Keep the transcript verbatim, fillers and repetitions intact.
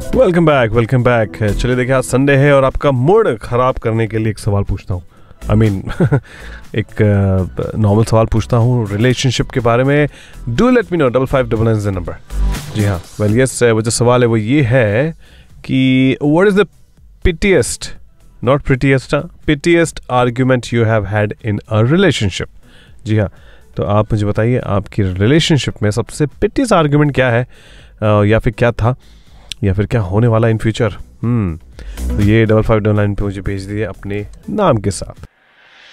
Welcome back welcome back चलिए देखिए, आज संडे है और आपका मूड खराब करने के लिए एक सवाल पूछता हूँ। आई मीन एक नॉर्मल uh, सवाल पूछता हूँ रिलेशनशिप के बारे में। Do let me know, double five double nine number. जी हाँ, वेल यस, वो जो सवाल है वो ये है कि what is the पिटीएस्ट, not prettiest, पिटीएस्ट argument you have had in a relationship. जी हाँ, तो आप मुझे बताइए आपकी रिलेशनशिप में सबसे पिटीएस्ट आर्ग्यूमेंट क्या है, uh, या फिर क्या था, या फिर क्या होने वाला इन फ्यूचर। हम्म तो ये डबल फाइव डबल नाइन पे मुझे भेज दिए अपने नाम के साथ।